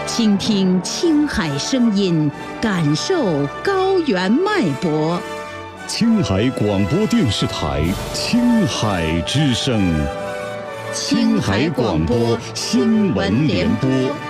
倾听青海声音，感受高原脉搏。 青海广播电视台青海之声， 青海广播新闻联播。